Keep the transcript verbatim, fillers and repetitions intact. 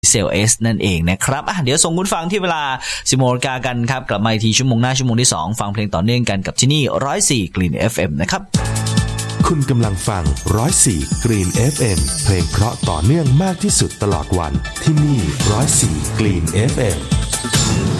เซล S นั่นเองนะครับอ่ะเดี๋ยวส่งคุณฟังที่เวลา สิบโมง นกันครับกลับมาอีกทีชั่วโมงหน้าชั่วโมงที่สองฟังเพลงต่อเนื่องกันกับที่นี่หนึ่งศูนย์สี่ Green เอฟ เอ็ม นะครับคุณกำลังฟังหนึ่งศูนย์สี่ Green เอฟ เอ็ม เพลงเพราะต่อเนื่องมากที่สุดตลอดวันที่นี่หนึ่งศูนย์สี่ Green เอฟ เอ็ม